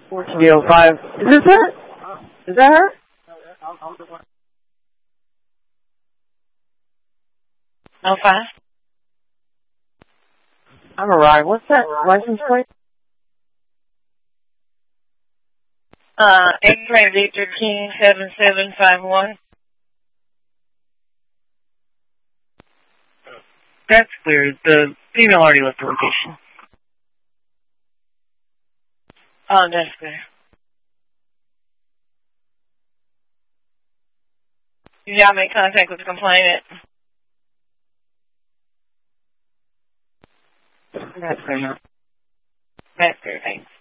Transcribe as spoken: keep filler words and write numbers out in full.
fourteen oh five. Is this her? Is that her? Oh five. I'm arrived. What's that license plate? Uh, X-ray Victor King seven seven five one. That's weird. The female already left the location. Oh, that's good. Did y'all make contact with the complainant? That's good. That's good, thanks.